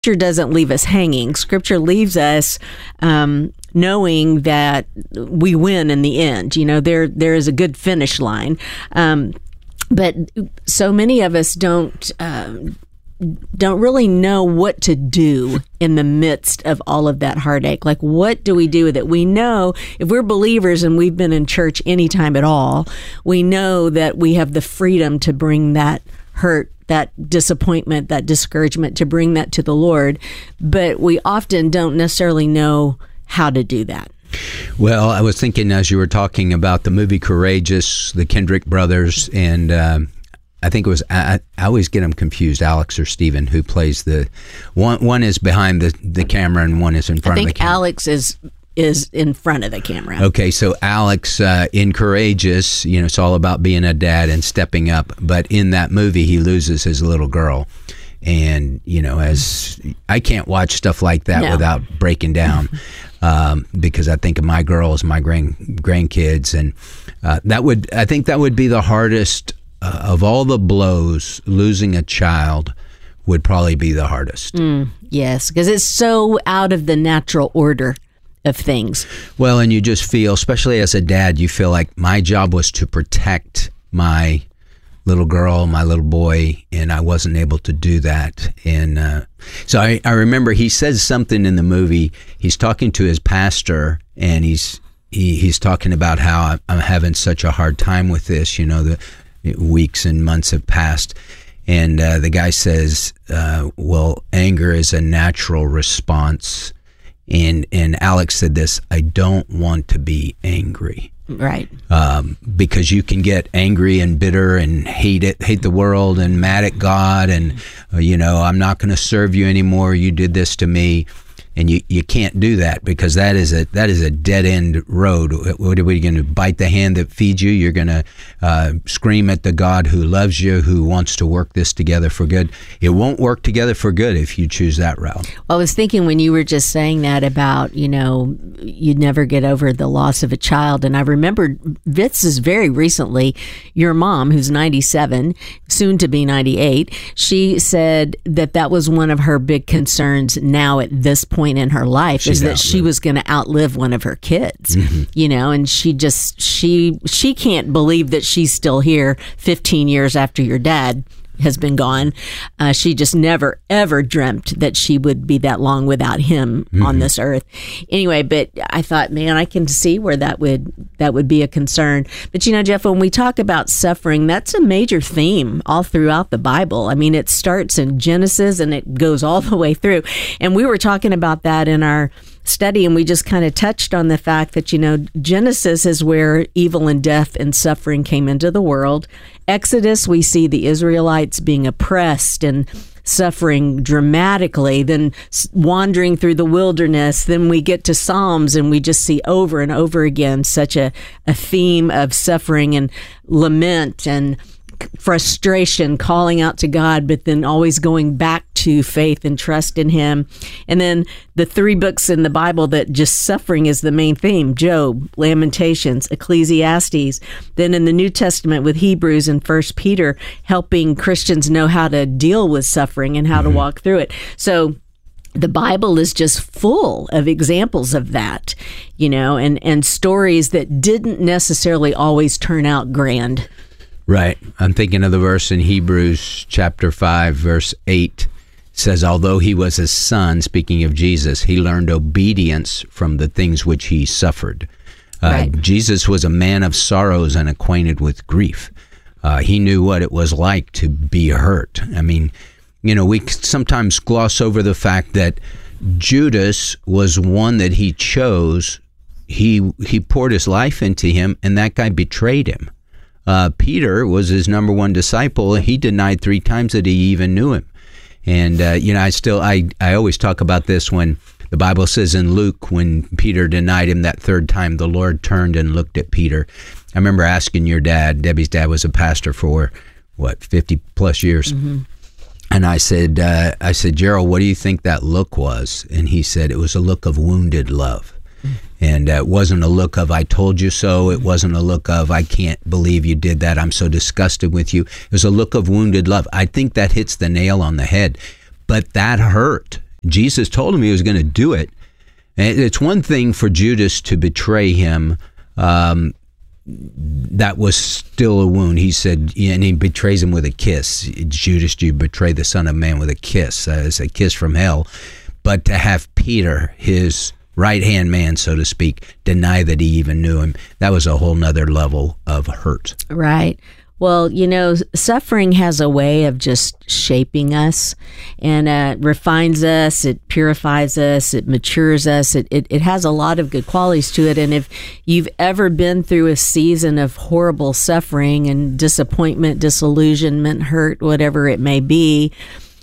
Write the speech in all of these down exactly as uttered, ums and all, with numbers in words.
Scripture doesn't leave us hanging. Scripture leaves us um, knowing that we win in the end. You know, there there is a good finish line. Um, but so many of us don't um, don't really know what to do in the midst of all of that heartache. Like, what do we do with it? We know if we're believers and we've been in church anytime at all, we know that we have the freedom to bring that hurt, that disappointment, that discouragement, to bring that to the Lord. But we often don't necessarily know how to do that. Well, I was thinking as you were talking about the movie Courageous, the Kendrick brothers, and um, I think it was, I, I always get them confused, Alex or Steven, who plays the, one One is behind the, the camera and one is in front I of the think camera. Alex is is in front of the camera. Okay, so Alex uh, in Courageous, you know, it's all about being a dad and stepping up. But in that movie, he loses his little girl. And, you know, as I can't watch stuff like that No. without breaking down um, because I think of my girls, my grand grandkids. And uh, that would, I think that would be the hardest uh, of all the blows. Losing a child would probably be the hardest. Mm, yes, because it's so out of the natural order of things. Well, and you just feel, especially as a dad, you feel like my job was to protect my little girl, my little boy, and I wasn't able to do that. And uh, so I, I remember he says something in the movie. He's talking to his pastor, and he's he, he's talking about how I'm, I'm having such a hard time with this. You know, the weeks and months have passed. And uh, the guy says, uh, well, anger is a natural response. And and Alex said this, I don't want to be angry. Right. Um, because you can get angry and bitter and hate it, hate the world and mad at God and, uh, you know, I'm not going to serve you anymore. You did this to me. And you, you can't do that because that is a that is a dead end road. What are we going to bite the hand that feeds you? You're going to uh, scream at the God who loves you, who wants to work this together for good. It won't work together for good if you choose that route. Well, I was thinking when you were just saying that about, you know, you'd never get over the loss of a child. And I remembered this is very recently, your mom, who's ninety-seven, soon to be ninety-eight, she said that that was one of her big concerns now at this point in her life, She's is that outlived. she was going to outlive one of her kids, Mm-hmm. you know, and she just, she, she can't believe that she's still here fifteen years after your dad has been gone. Uh, she just never, ever dreamt that she would be that long without him Mm-hmm. on this earth. Anyway, but I thought, man, I can see where that would, that would be a concern. But, you know, Jeff, when we talk about suffering, that's a major theme all throughout the Bible. I mean, it starts in Genesis and it goes all the way through. And we were talking about that in our study, and we just kind of touched on the fact that, you know, Genesis is where evil and death and suffering came into the world. Exodus, we see the Israelites being oppressed and suffering dramatically, then wandering through the wilderness. Then we get to Psalms and we just see over and over again such a, a theme of suffering and lament and frustration, calling out to God, but then always going back to faith and trust in Him. And then the three books in the Bible that just suffering is the main theme: Job, Lamentations, Ecclesiastes. Then in the New Testament with Hebrews and First Peter, helping Christians know how to deal with suffering and how mm-hmm. to walk through it. So the Bible is just full of examples of that, you know, and, and stories that didn't necessarily always turn out grand. Right. I'm thinking of the verse in Hebrews chapter five, verse eight. It says, although he was a son, speaking of Jesus, he learned obedience from the things which he suffered. Uh, Right. Jesus was a man of sorrows and acquainted with grief. Uh, he knew what it was like to be hurt. I mean, you know, we sometimes gloss over the fact that Judas was one that he chose. He he poured his life into him, and that guy betrayed him. Uh, Peter was his number one disciple. He denied three times that he even knew him. And, uh, you know, I still, I, I always talk about this when the Bible says in Luke, when Peter denied him that third time, the Lord turned and looked at Peter. I remember asking your dad, Debbie's dad was a pastor for, what, fifty plus years. Mm-hmm. And I said, uh, I said, Gerald, what do you think that look was? And he said, it was a look of wounded love. And uh, it wasn't a look of, I told you so. It wasn't a look of, I can't believe you did that. I'm so disgusted with you. It was a look of wounded love. I think that hits the nail on the head. But that hurt. Jesus told him he was going to do it. And it's one thing for Judas to betray him. Um, that was still a wound. He said, and he betrays him with a kiss. Judas, you betray the Son of Man with a kiss. Uh, it's a kiss from hell. But to have Peter, his right-hand man, so to speak, deny that he even knew him, that was a whole nother level of hurt. Right. Well, you know, suffering has a way of just shaping us, and uh, refines us, it purifies us, it matures us, it, it, it has a lot of good qualities to it. And if you've ever been through a season of horrible suffering and disappointment, disillusionment, hurt, whatever it may be,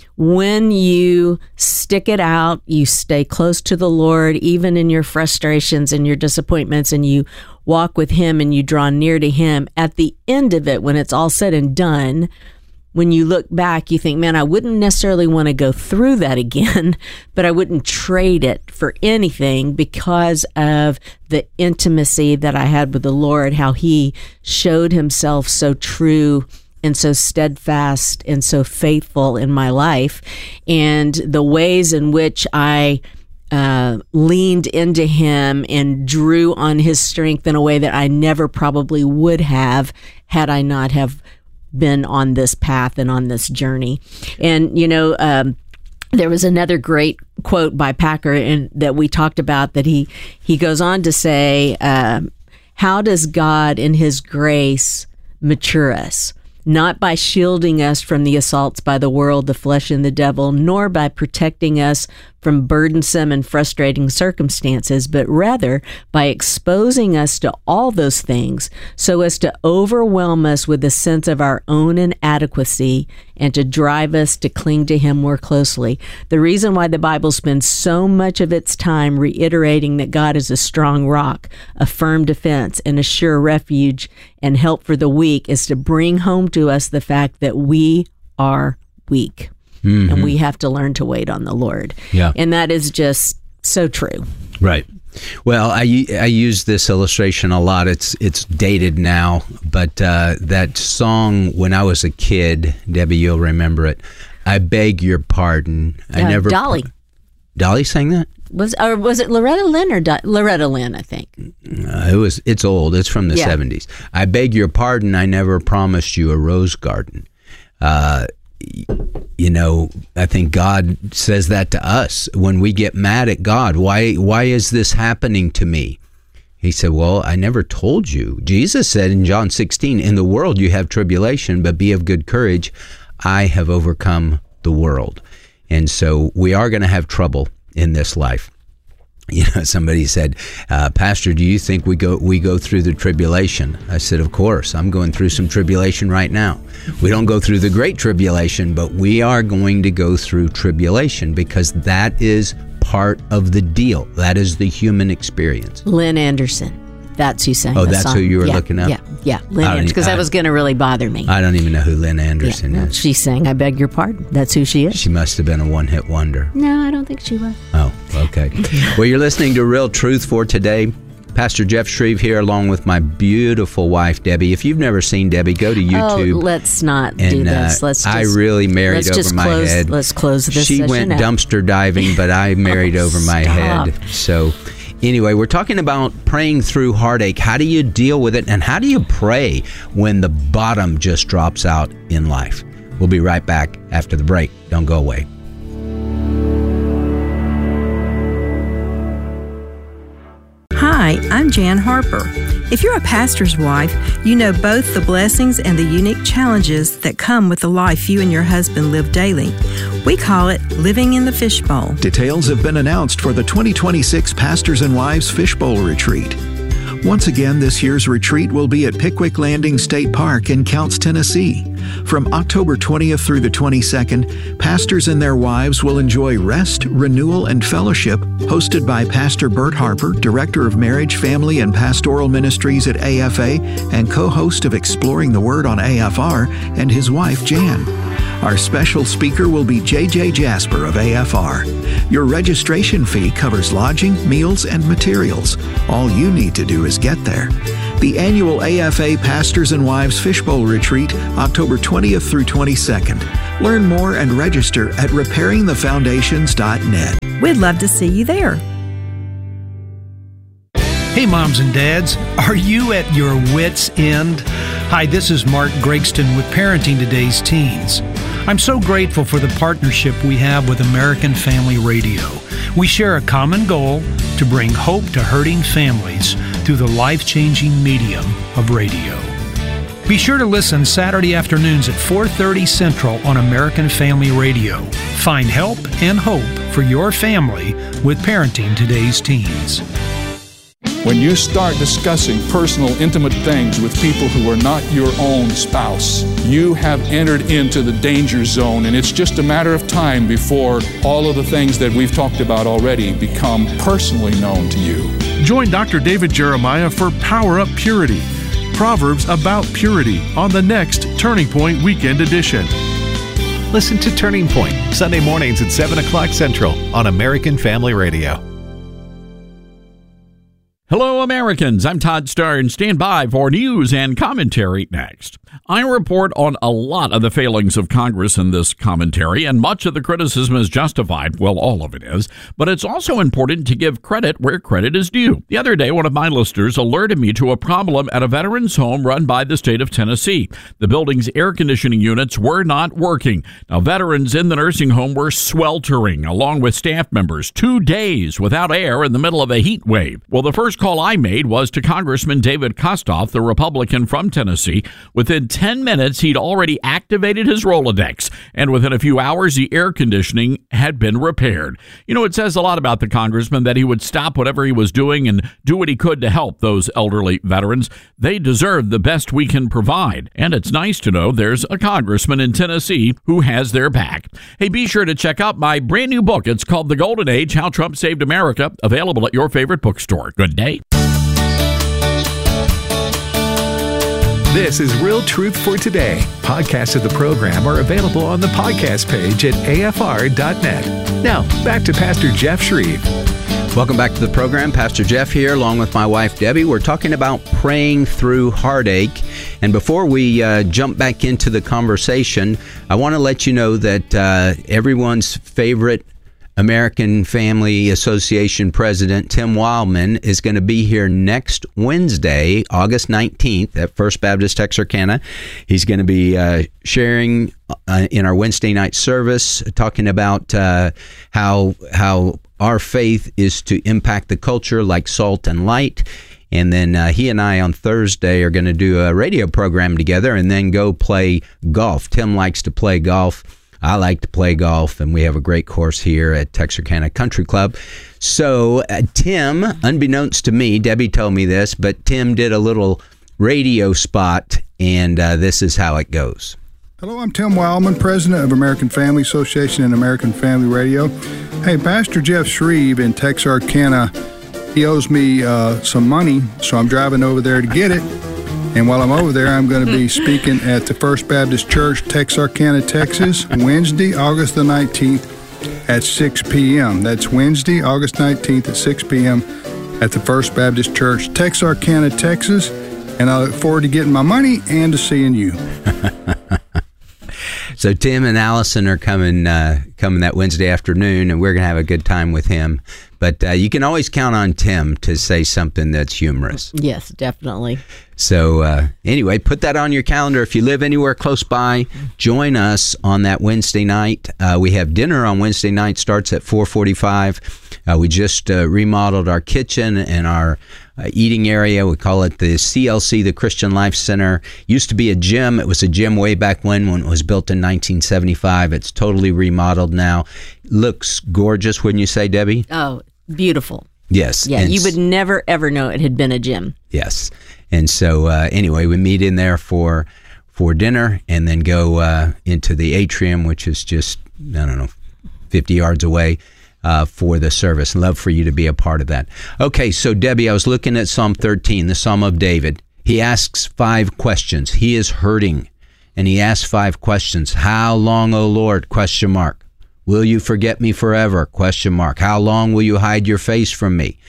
when you stick it out, you stay close to the Lord, even in your frustrations and your disappointments, and you walk with Him and you draw near to Him. At the end of it, when it's all said and done, when you look back, you think, man, I wouldn't necessarily want to go through that again, but I wouldn't trade it for anything because of the intimacy that I had with the Lord, how He showed Himself so true and so steadfast and so faithful in my life, and the ways in which I uh, leaned into Him and drew on His strength in a way that I never probably would have had I not have been on this path and on this journey. And, you know, um, there was another great quote by Packer in, that we talked about, that he, he goes on to say, um, how does God in His grace mature us? Not by shielding us from the assaults by the world, the flesh, and the devil, nor by protecting us from burdensome and frustrating circumstances, but rather by exposing us to all those things so as to overwhelm us with a sense of our own inadequacy and to drive us to cling to Him more closely. The reason why the Bible spends so much of its time reiterating that God is a strong rock, a firm defense, and a sure refuge and help for the weak is to bring home to us the fact that we are weak. Mm-hmm. And we have to learn to wait on the Lord. Yeah. And that is just so true. Right. Well, I, I use this illustration a lot. It's it's dated now, but uh, that song, when I was a kid, Debbie, you'll remember it. I beg your pardon. I uh, never. Dolly. Dolly sang that? Was or was it Loretta Lynn or Di- Loretta Lynn? I think uh, it was. It's old. It's from the yeah. seventies. I beg your pardon. I never promised you a rose garden. Uh, You know, I think God says that to us when we get mad at God. Why, why is this happening to me? He said, well, I never told you. Jesus said in John sixteen, in the world you have tribulation, but be of good courage. I have overcome the world. And so we are going to have trouble in this life. You know, somebody said, uh, Pastor, do you think we go we go through the tribulation? I said, of course. I'm going through some tribulation right now. We don't go through the great tribulation, but we are going to go through tribulation because that is part of the deal. That is the human experience. Lynn Anderson. That's who sang Oh, the that's song. who you were yeah, looking up? Yeah, yeah, Lynn Anderson, because that was going to really bother me. I don't even know who Lynn Anderson yeah, no, is. She sang I Beg Your Pardon. That's who she is. She must have been a one-hit wonder. No, I don't think she was. Oh, okay. Well, you're listening to Real Truth for today. Pastor Jeff Shreve here along with my beautiful wife, Debbie. If you've never seen Debbie, go to YouTube. Oh, let's not and, do this. Uh, let's just, I really married let's over just my close, head. Let's close this She session went out. dumpster diving, but I married oh, over my stop. head. So anyway, we're talking about praying through heartache. How do you deal with it? And how do you pray when the bottom just drops out in life? We'll be right back after the break. Don't go away. Hi, I'm Jan Harper. If you're a pastor's wife, you know both the blessings and the unique challenges that come with the life you and your husband live daily. We call it living in the fishbowl. Details have been announced for the twenty twenty-six Pastors and Wives Fishbowl Retreat. Once again, this year's retreat will be at Pickwick Landing State Park in Counce, Tennessee. From October twentieth through the twenty-second, pastors and their wives will enjoy rest, renewal, and fellowship hosted by Pastor Bert Harper, Director of Marriage, Family, and Pastoral Ministries at A F A and co-host of Exploring the Word on A F R, and his wife, Jan. Our special speaker will be J J Jasper of A F R. Your registration fee covers lodging, meals, and materials. All you need to do is get there. The annual A F A Pastors and Wives Fishbowl Retreat, October twentieth through twenty-second. Learn more and register at repairing the foundations dot net. We'd love to see you there. Hey, moms and dads, are you at your wits' end? Hi, this is Mark Gregston with Parenting Today's Teens. I'm so grateful for the partnership we have with American Family Radio. We share a common goal to bring hope to hurting families through the life-changing medium of radio. Be sure to listen Saturday afternoons at four thirty Central on American Family Radio. Find help and hope for your family with Parenting Today's Teens. When you start discussing personal, intimate things with people who are not your own spouse, you have entered into the danger zone, and it's just a matter of time before all of the things that we've talked about already become personally known to you. Join Doctor David Jeremiah for Power Up Purity, Proverbs about purity, on the next Turning Point Weekend Edition. Listen to Turning Point, Sunday mornings at seven o'clock Central on American Family Radio. Hello, Americans. I'm Todd Starr, and stand by for news and commentary next. I report on a lot of the failings of Congress in this commentary, and much of the criticism is justified. Well, all of it is. But it's also important to give credit where credit is due. The other day, one of my listeners alerted me to a problem at a veterans home run by the state of Tennessee. The building's air conditioning units were not working. Now, veterans in the nursing home were sweltering, along with staff members, two days without air in the middle of a heat wave. Well, the first call I made was to Congressman David Kostoff, the Republican from Tennessee. Within ten minutes, he'd already activated his Rolodex, and within a few hours, the air conditioning had been repaired. You know, it says a lot about the congressman that he would stop whatever he was doing and do what he could to help those elderly veterans. They deserve the best we can provide, and it's nice to know there's a congressman in Tennessee who has their back. Hey, be sure to check out my brand new book. It's called The Golden Age, How Trump Saved America, available at your favorite bookstore. Good day. This is Real Truth for Today. Podcasts of the program are available on the podcast page at A F R dot net. Now, back to Pastor Jeff Shreve. Welcome back to the program. Pastor Jeff here, along with my wife, Debbie. We're talking about praying through heartache. And before we uh, jump back into the conversation, I want to let you know that uh, everyone's favorite American Family Association President Tim Wildman is going to be here next Wednesday, August nineteenth at First Baptist Texarkana. He's going to be uh, sharing uh, in our Wednesday night service, talking about uh, how how our faith is to impact the culture like salt and light. And then uh, he and I on Thursday are going to do a radio program together and then go play golf. Tim likes to play golf. I like to play golf, and we have a great course here at Texarkana Country Club. So uh, Tim, unbeknownst to me, Debbie told me this, but Tim did a little radio spot, and uh, this is how it goes. Hello, I'm Tim Wildman, president of American Family Association and American Family Radio. Hey, Pastor Jeff Shreve in Texarkana, he owes me uh, some money, so I'm driving over there to get it. And while I'm over there, I'm going to be speaking at the First Baptist Church, Texarkana, Texas, Wednesday, August the nineteenth at six p.m. That's Wednesday, August nineteenth at six p.m. at the First Baptist Church, Texarkana, Texas. And I look forward to getting my money and to seeing you. So Tim and Allison are coming uh, coming that Wednesday afternoon, and we're going to have a good time with him. But uh, you can always count on Tim to say something that's humorous. Yes, definitely. So uh, anyway, put that on your calendar. If you live anywhere close by, join us on that Wednesday night. Uh, we have dinner on Wednesday night, starts at four forty-five. Uh, we just uh, remodeled our kitchen and our uh, eating area. We call it the C L C, the Christian Life Center. Used to be a gym. It was a gym way back when, when it was built in nineteen seventy-five. It's totally remodeled now. Looks gorgeous, wouldn't you say, Debbie? Oh, beautiful. Yes. Yeah, and you would never, ever know it had been a gym. Yes. And so uh, anyway, we meet in there for for dinner and then go uh, into the atrium, which is just, I don't know, fifty yards away. Uh, for the service. Love for you to be a part of that. Okay, so Debbie, I was looking at Psalm thirteen, the Psalm of David. He asks five questions. He is hurting, and he asks five questions. How long, O Lord? Question mark. Will you forget me forever? Question mark. How long will you hide your face from me?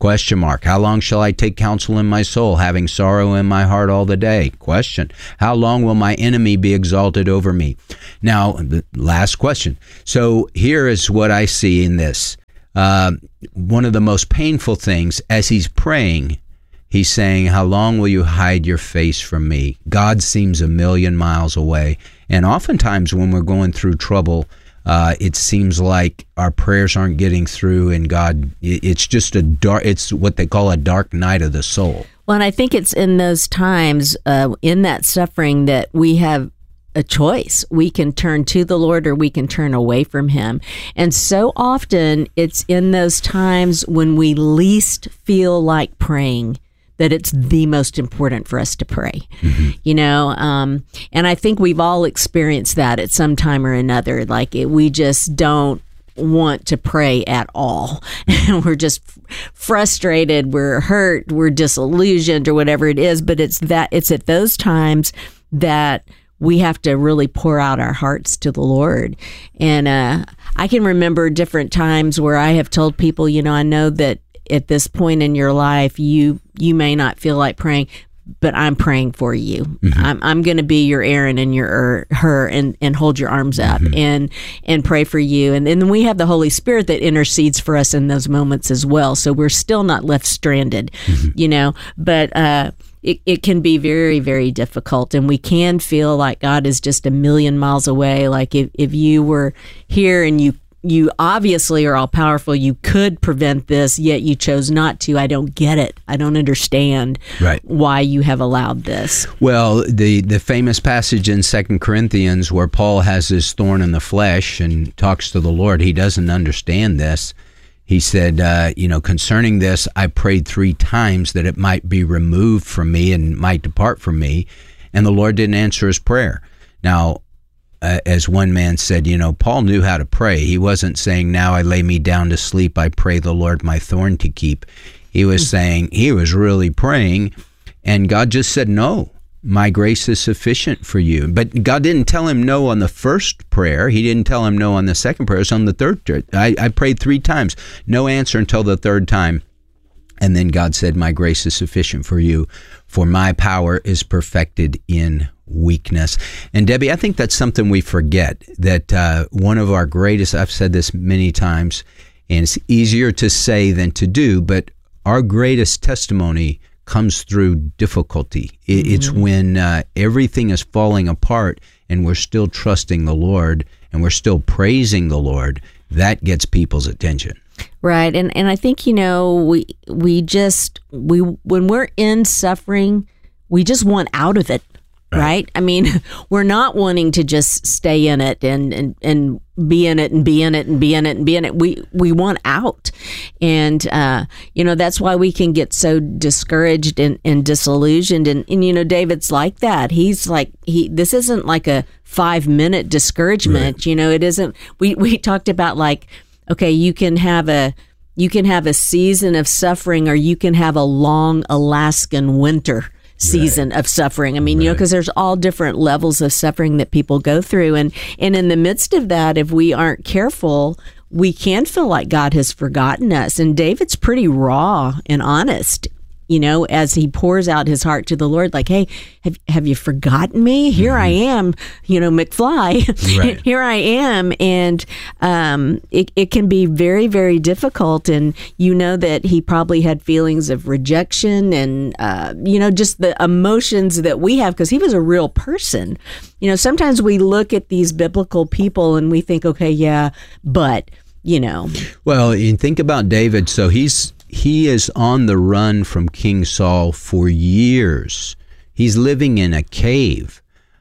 Question mark. How long shall I take counsel in my soul, having sorrow in my heart all the day? Question. How long will my enemy be exalted over me? Now, the last question. So here is what I see in this. Uh, one of the most painful things, as he's praying, he's saying, how long will you hide your face from me? God seems a million miles away. And oftentimes when we're going through trouble, uh, it seems like our prayers aren't getting through, and God, it's just a dark, it's what they call a dark night of the soul. Well, and I think it's in those times, uh, in that suffering, that we have a choice. We can turn to the Lord or we can turn away from him. And so often it's in those times when we least feel like praying that it's the most important for us to pray, mm-hmm. you know? Um, and I think we've all experienced that at some time or another. Like it, we just don't want to pray at all. We're just frustrated, we're hurt, we're disillusioned or whatever it is. But it's that, it's at those times that we have to really pour out our hearts to the Lord. And uh, I can remember different times where I have told people, you know, I know that at this point in your life, you you may not feel like praying, but I'm praying for you. Mm-hmm. I'm I'm going to be your Aaron and your er, her and, and hold your arms up mm-hmm. and and pray for you. And then we have the Holy Spirit that intercedes for us in those moments as well. So we're still not left stranded, mm-hmm. you know, but uh, it, it can be very, very difficult. And we can feel like God is just a million miles away. Like if, if you were here and you You obviously are all powerful. You could prevent this, yet you chose not to. I don't get it. I don't understand right. why you have allowed this. Well, the, the famous passage in Second Corinthians where Paul has this thorn in the flesh and talks to the Lord, he doesn't understand this. He said, uh, you know, concerning this, I prayed three times that it might be removed from me and might depart from me. And the Lord didn't answer his prayer. Now, Uh, as one man said, you know, Paul knew how to pray. He wasn't saying, now I lay me down to sleep, I pray the Lord my thorn to keep. He was mm-hmm. saying, he was really praying, and God just said, no, my grace is sufficient for you. But God didn't tell him no on the first prayer. He didn't tell him no on the second prayer. It was on the third. I, I prayed three times. No answer until the third time. And then God said, my grace is sufficient for you, for my power is perfected in weakness. And Debbie, I think that's something we forget, that uh, one of our greatest, I've said this many times, and it's easier to say than to do, but our greatest testimony comes through difficulty. It, mm-hmm. It's when uh, everything is falling apart and we're still trusting the Lord and we're still praising the Lord, that gets people's attention. Right. And and I think, you know, we we just, we when we're in suffering, we just want out of it. Right. right? I mean, we're not wanting to just stay in it and, and, and be in it and be in it and be in it and be in it. We we want out. And, uh, you know, that's why we can get so discouraged and, and disillusioned. And, and, you know, David's like that. He's like, he. this isn't like a five minute discouragement. Right. You know, it isn't. We, we talked about like, okay, you can have a you can have a season of suffering, or you can have a long Alaskan winter season right. of suffering. I mean, right. you know, because there's all different levels of suffering that people go through. And, and in the midst of that, if we aren't careful, we can feel like God has forgotten us. And David's pretty raw and honest, you know, as he pours out his heart to the Lord, like, hey, have, have you forgotten me? Here mm-hmm. I am, you know, McFly. Right. Here I am. And um, it, it can be very, very difficult. And you know that he probably had feelings of rejection and, uh, you know, just the emotions that we have, because he was a real person. You know, sometimes we look at these biblical people and we think, okay, yeah, but, you know. Well, you think about David. So he's, He is on the run from King Saul for years. He's living in a cave.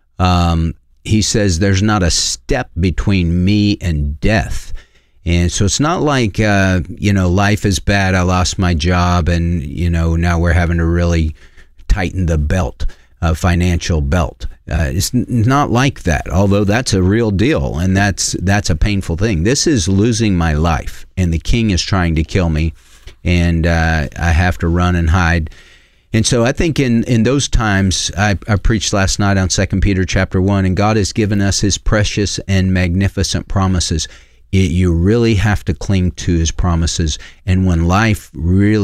Um, he says there's not a step between me and death. And so it's not like, uh, you know, life is bad, I lost my job, and, you know, now we're having to really tighten the belt, uh, financial belt. Uh, it's n- not like that, although that's a real deal, and that's that's a painful thing. This is losing my life, and the king is trying to kill me. And uh, I have to run and hide. And so I think in, in those times, I, I preached last night on Second Peter chapter one, and God has given us his precious and magnificent promises. It, you really have to cling to his promises. And when life really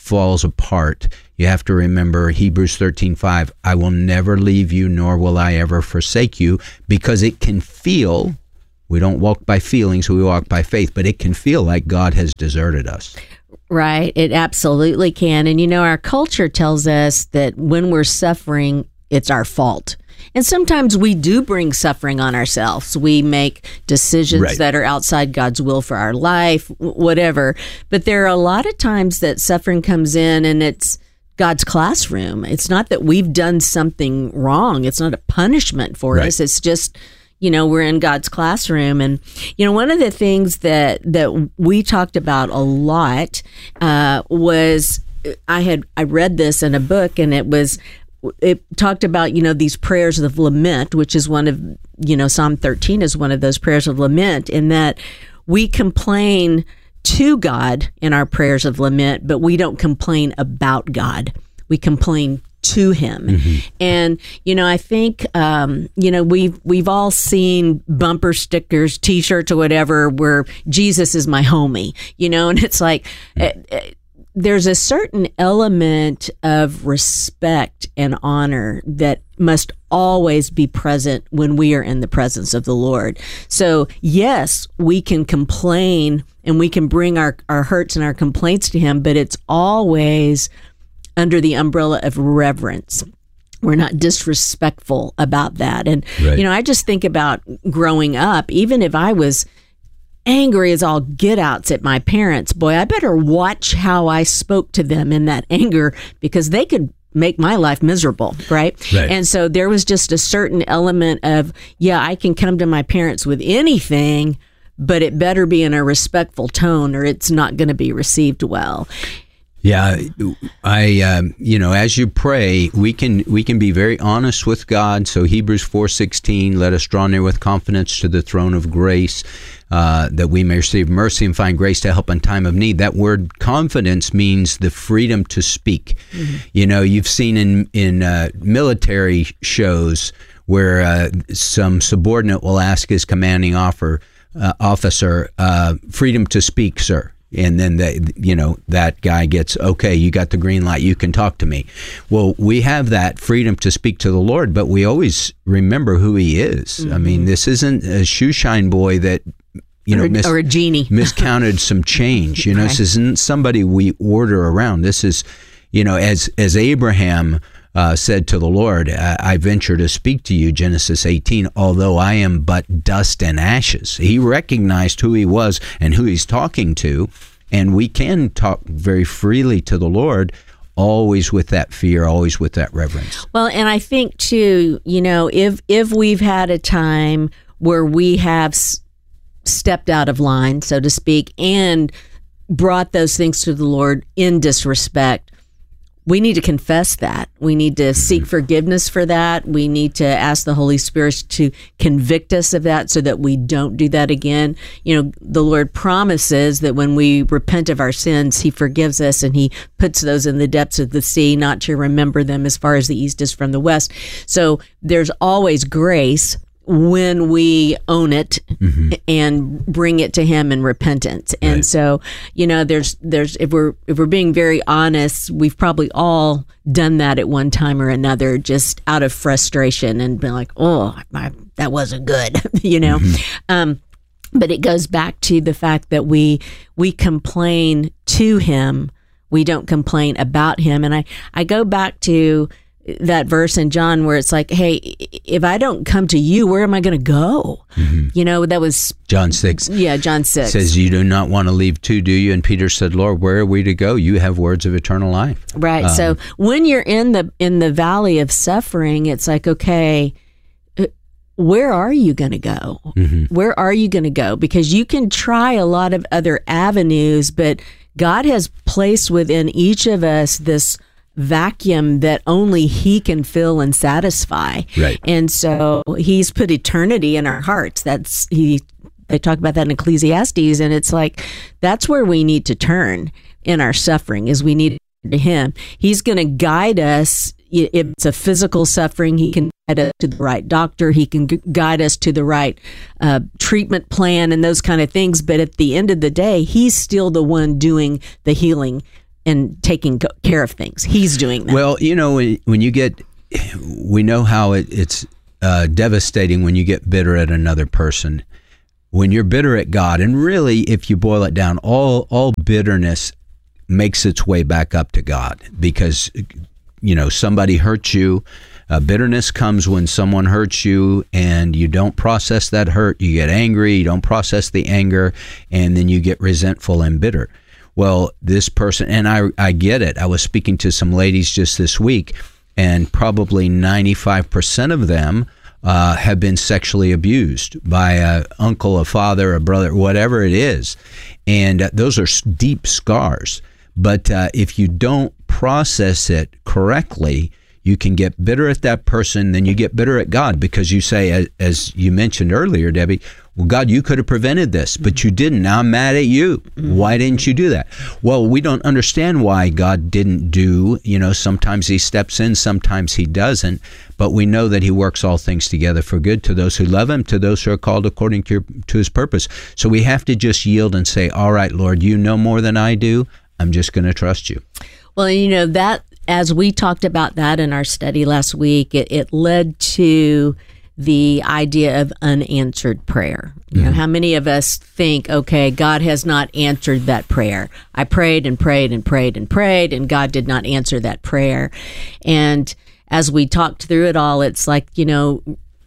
falls apart, you have to remember Hebrews thirteen five, I will never leave you, nor will I ever forsake you, because it can feel, we don't walk by feelings, we walk by faith, but it can feel like God has deserted us. Right. It absolutely can. And, you know, our culture tells us that when we're suffering, it's our fault. And sometimes we do bring suffering on ourselves. We make decisions right. that are outside God's will for our life, whatever. But there are a lot of times that suffering comes in and it's God's classroom. It's not that we've done something wrong. It's not a punishment for right. us. It's just, you know, we're in God's classroom. And, you know, one of the things that, that we talked about a lot uh, was I had I read this in a book, and it was it talked about, you know, these prayers of lament, which is one of, you know, Psalm thirteen is one of those prayers of lament, in that we complain to God in our prayers of lament, but we don't complain about God. We complain to him. Mm-hmm. And, you know, I think, um, you know, we've, we've all seen bumper stickers, t-shirts or whatever, where Jesus is my homie, you know, and it's like, mm-hmm. uh, uh, there's a certain element of respect and honor that must always be present when we are in the presence of the Lord. So yes, we can complain and we can bring our, our hurts and our complaints to him, but it's always under the umbrella of reverence. We're not disrespectful about that. And, right. you know, I just think about growing up, even if I was angry as all get outs at my parents, boy, I better watch how I spoke to them in that anger, because they could make my life miserable, right? right? And so there was just a certain element of, yeah, I can come to my parents with anything, but it better be in a respectful tone or it's not going to be received well. Yeah, I, um, you know, as you pray, we can we can be very honest with God. So Hebrews four sixteen, let us draw near with confidence to the throne of grace, uh, that we may receive mercy and find grace to help in time of need. That word confidence means the freedom to speak. Mm-hmm. You know, you've seen in, in uh, military shows where uh, some subordinate will ask his commanding offer, uh, officer, uh, freedom to speak, sir. And then, the, you know, that guy gets, okay, you got the green light, you can talk to me. Well, we have that freedom to speak to the Lord, but we always remember who he is. Mm-hmm. I mean, this isn't a shoeshine boy that, you know, or, mis- or a genie. miscounted some change. You know, right. This isn't somebody we order around. This is, you know, as, as Abraham Uh, said to the Lord, I, I venture to speak to you, Genesis eighteen, although I am but dust and ashes. He recognized who he was and who he's talking to, and we can talk very freely to the Lord, always with that fear, always with that reverence. Well, and I think, too, you know, if, if we've had a time where we have s- stepped out of line, so to speak, and brought those things to the Lord in disrespect, we need to confess that. We need to seek forgiveness for that. We need to ask the Holy Spirit to convict us of that so that we don't do that again. You know, the Lord promises that when we repent of our sins, he forgives us and he puts those in the depths of the sea, not to remember them as far as the east is from the west. So there's always grace when we own it mm-hmm. and bring it to him in repentance. And right. so, you know, there's, there's, if we're, if we're being very honest, we've probably all done that at one time or another, just out of frustration and been like, oh, my, that wasn't good, you know? Mm-hmm. Um, but it goes back to the fact that we, we complain to him. We don't complain about him. And I, I go back to that verse in John where it's like, hey, if I don't come to you, where am I going to go? Mm-hmm. You know, that was John six. Yeah, John six. It says, you do not want to leave too, do you? And Peter said, Lord, where are we to go? You have words of eternal life. Right. Um, so when you're in the in the valley of suffering, it's like, okay, where are you going to go? Mm-hmm. Where are you going to go? Because you can try a lot of other avenues, but God has placed within each of us this vacuum that only he can fill and satisfy. Right. And so he's put eternity in our hearts. That's he they talk about that in Ecclesiastes, and it's like that's where we need to turn in our suffering, is we need to him. He's going to guide us. If it's a physical suffering, he can guide us to the right doctor. He can g- guide us to the right uh, treatment plan and those kind of things. But at the end of the day, he's still the one doing the healing. and taking care of things. He's doing that. Well, you know, when, when you get, we know how it, it's uh, devastating when you get bitter at another person. When you're bitter at God, and really, if you boil it down, all all bitterness makes its way back up to God, because, you know, somebody hurt you. Uh, bitterness comes when someone hurts you and you don't process that hurt. You get angry, you don't process the anger, and then you get resentful and bitter. Well, this person, and I, I get it. I was speaking to some ladies just this week, and probably ninety-five percent of them uh, have been sexually abused by an uncle, a father, a brother, whatever it is. And uh, those are deep scars. But uh, if you don't process it correctly, you can get bitter at that person, then you get bitter at God, because you say, as, as you mentioned earlier, Debbie, well, God, you could have prevented this, but you didn't. Now I'm mad at you. Why didn't you do that? Well, we don't understand why God didn't do, you know, sometimes he steps in, sometimes he doesn't, but we know that he works all things together for good to those who love him, to those who are called according to, your, to his purpose. So we have to just yield and say, all right, Lord, you know more than I do. I'm just going to trust you. Well, you know, that, as we talked about that in our study last week, it, it led to the idea of unanswered prayer. You know, how many of us think, okay, God has not answered that prayer. I prayed and prayed and prayed and prayed, and God did not answer that prayer. And as we talked through it all, it's like, you know,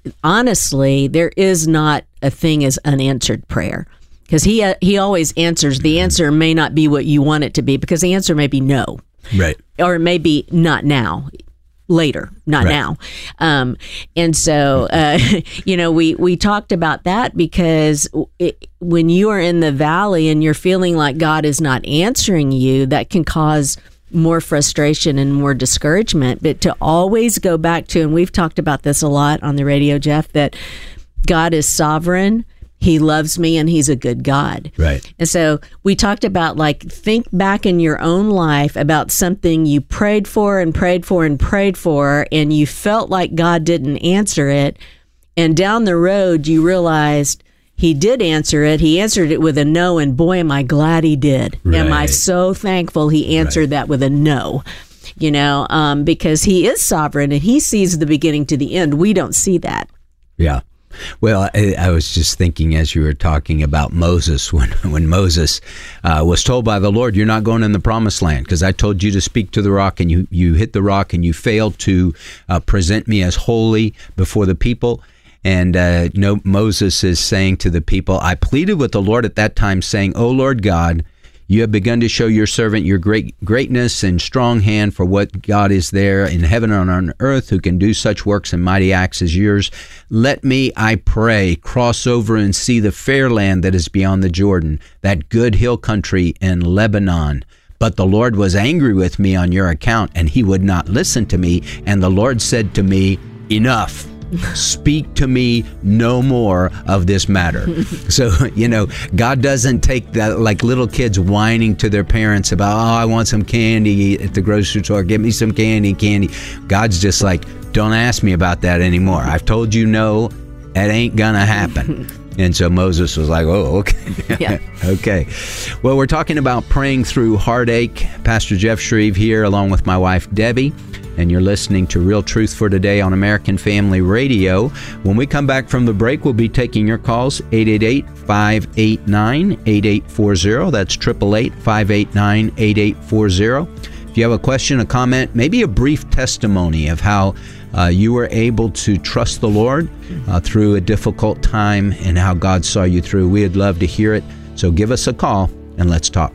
honestly, there is not a thing as unanswered prayer. Because he uh, he always answers. The answer may not be what you want it to be, because the answer may be no. Right. Or it may be not now, later, not right. now. Um, and so, uh, you know, we, we talked about that because it, when you are in the valley and you're feeling like God is not answering you, that can cause more frustration and more discouragement. But to always go back to, and we've talked about this a lot on the radio, Jeff, that God is sovereign. He loves me, and he's a good God. Right. And so we talked about, like, think back in your own life about something you prayed for and prayed for and prayed for, and you felt like God didn't answer it. And down the road, you realized he did answer it. He answered it with a no, and boy, am I glad he did. Right. Am I so thankful he answered right. that with a no. You know, um, because he is sovereign, and he sees the beginning to the end. We don't see that. Yeah. Well, I, I was just thinking as you were talking about Moses, when when Moses uh, was told by the Lord, you're not going in the promised land because I told you to speak to the rock, and you, you hit the rock and you failed to uh, present me as holy before the people. And uh, no, Moses is saying to the people, I pleaded with the Lord at that time, saying, O Lord God, you have begun to show your servant your great greatness and strong hand, for what God is there in heaven and on earth who can do such works and mighty acts as yours. Let me, I pray, cross over and see the fair land that is beyond the Jordan, that good hill country in Lebanon. But the Lord was angry with me on your account, and he would not listen to me. And the Lord said to me, enough. Speak to me no more of this matter. So, you know, God doesn't take that like little kids whining to their parents about, oh, I want some candy at the grocery store. Get me some candy, candy. God's just like, don't ask me about that anymore. I've told you no, that ain't gonna happen. And so Moses was like, oh, okay. Yeah. Okay. Well, we're talking about praying through heartache. Pastor Jeff Shreve here, along with my wife, Debbie. And you're listening to Real Truth for Today on American Family Radio. When we come back from the break, we'll be taking your calls, eight eight eight, five eight nine, eight eight four zero. That's eight eight eight, five eight nine, eight eight four zero. If you have a question, a comment, maybe a brief testimony of how uh, you were able to trust the Lord uh, through a difficult time and how God saw you through, we'd love to hear it. So give us a call and let's talk.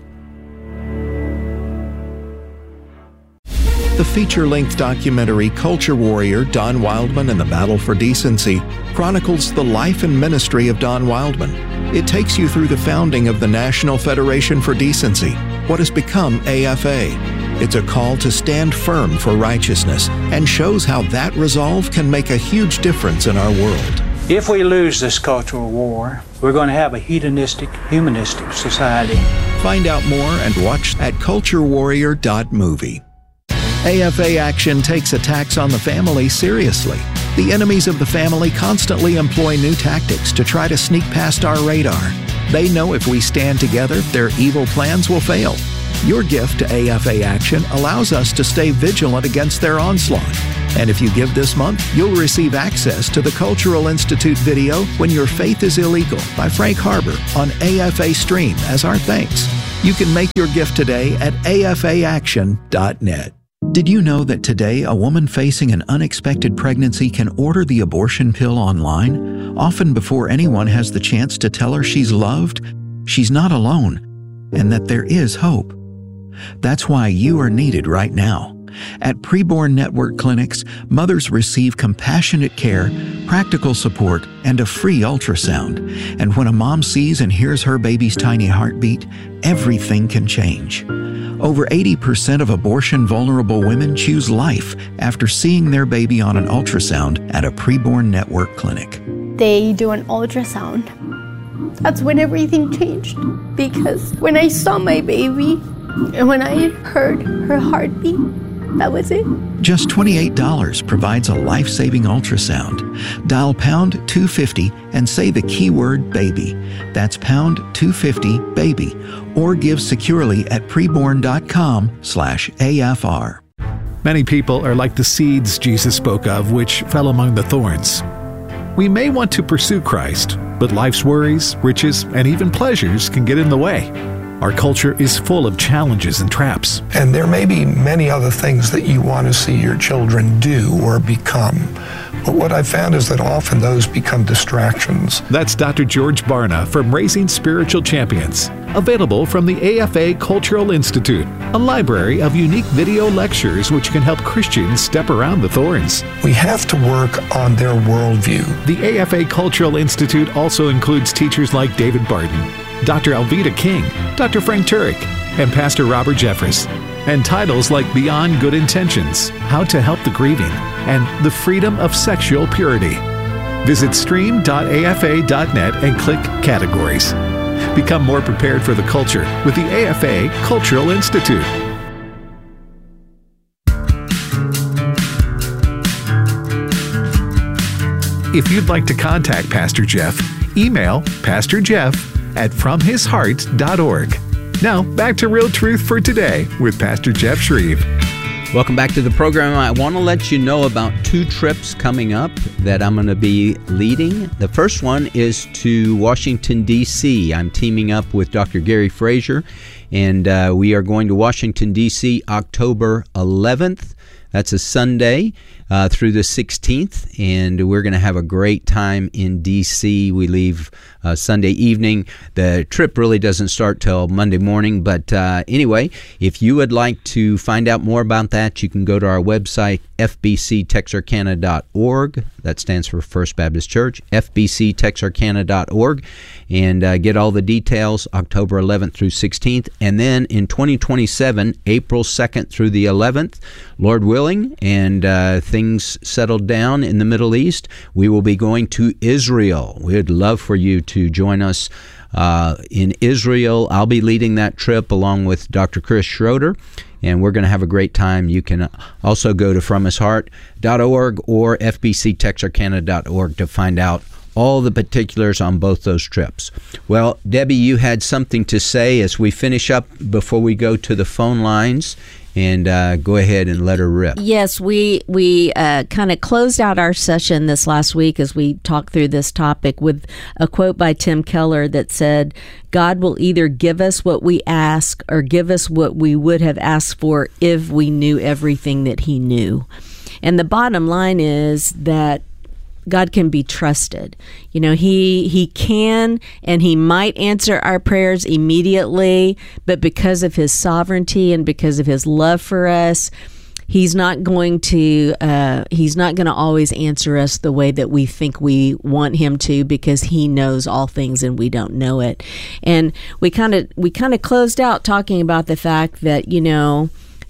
The feature-length documentary Culture Warrior, Don Wildman and the Battle for Decency chronicles the life and ministry of Don Wildman. It takes you through the founding of the National Federation for Decency, what has become A F A. It's a call to stand firm for righteousness and shows how that resolve can make a huge difference in our world. If we lose this cultural war, we're going to have a hedonistic, humanistic society. Find out more and watch at culture warrior dot movie. A F A Action takes attacks on the family seriously. The enemies of the family constantly employ new tactics to try to sneak past our radar. They know if we stand together, their evil plans will fail. Your gift to A F A Action allows us to stay vigilant against their onslaught. And if you give this month, you'll receive access to the Cultural Institute video When Your Faith is Illegal by Frank Harbor on A F A Stream as our thanks. You can make your gift today at A F A action dot net. Did you know that today a woman facing an unexpected pregnancy can order the abortion pill online, often before anyone has the chance to tell her she's loved, she's not alone, and that there is hope? That's why you are needed right now. At Preborn Network clinics, mothers receive compassionate care, practical support, and a free ultrasound. And when a mom sees and hears her baby's tiny heartbeat, everything can change. Over eighty percent of abortion-vulnerable women choose life after seeing their baby on an ultrasound at a Preborn Network clinic. They do an ultrasound. That's when everything changed. Because when I saw my baby and when I heard her heartbeat, that was it. Just twenty-eight dollars provides a life-saving ultrasound. Dial pound two fifty and say the keyword baby. That's pound two fifty baby. Or give securely at preborn.com slash AFR. Many people are like the seeds Jesus spoke of, which fell among the thorns. We may want to pursue Christ, but life's worries, riches, and even pleasures can get in the way. Our culture is full of challenges and traps. And there may be many other things that you want to see your children do or become. But what I've found is that often those become distractions. That's Doctor George Barna from Raising Spiritual Champions. Available from the A F A Cultural Institute, a library of unique video lectures which can help Christians step around the thorns. We have to work on their worldview. The A F A Cultural Institute also includes teachers like David Barton, Doctor Alveda King, Doctor Frank Turek, and Pastor Robert Jeffress. And titles like Beyond Good Intentions, How to Help the Grieving, and The Freedom of Sexual Purity. Visit stream dot A F A dot net and click Categories. Become more prepared for the culture with the A F A Cultural Institute. If you'd like to contact Pastor Jeff, email Pastor Jeff at from his heart dot org. Now, back to Real Truth for Today with Pastor Jeff Shreve. Welcome back to the program. I want to let you know about two trips coming up that I'm going to be leading. The first one is to Washington, D C I'm teaming up with Doctor Gary Frazier, and uh, we are going to Washington, D C October eleventh. That's a Sunday uh, through the sixteenth, and we're going to have a great time in D C We leave uh, Sunday evening. The trip really doesn't start till Monday morning, but uh, anyway, if you would like to find out more about that, you can go to our website, f b c texarkana dot org. That stands for First Baptist Church, f b c texarkana dot org, and uh, get all the details, October eleventh through sixteenth. And then in twenty twenty-seven, April second through the eleventh, Lord willing, and uh, things settled down in the Middle East, we will be going to Israel. We'd love for you to join us uh, in Israel. I'll be leading that trip along with Doctor Chris Schroeder, and we're going to have a great time. You can also go to from his heart dot org or f b c texarkana dot org to find out all the particulars on both those trips. Well, Debbie, you had something to say as we finish up before we go to the phone lines, and uh, go ahead and let her rip. Yes, we we uh, kind of closed out our session this last week as we talked through this topic with a quote by Tim Keller that said, God will either give us what we ask or give us what we would have asked for if we knew everything that he knew. And the bottom line is that God can be trusted. You know, he he can and he might answer our prayers immediately, but because of his sovereignty and because of his love for us, he's not going to uh, he's not going to always answer us the way that we think we want him to, because he knows all things and we don't know it. And we kind of we kind of closed out talking about the fact that, you know,